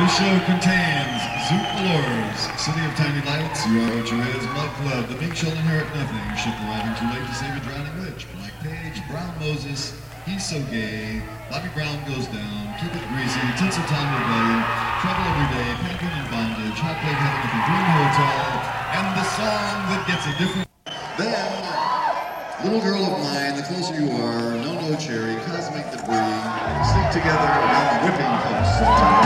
This show contains Zoot Lures, City of Tiny Lights, You Are What You Is, Mud Club, The Meek Shall Inherit Nothing, Ship Arriving Too Late to Save a Drowning Witch, Black Page, Brown Moses, He's So Gay, Bobby Brown Goes Down, Keep It Greasy, Tits of Time Rebellion, Trouble Every Day, Penguin in Bondage, Hot Plate Heaven at the Dream Hotel, and the song that gets a different... Then, Little Girl of Mine, The Closer You Are, No No Cherry, Cosmic Debris, Stick Together, and Whipping Post.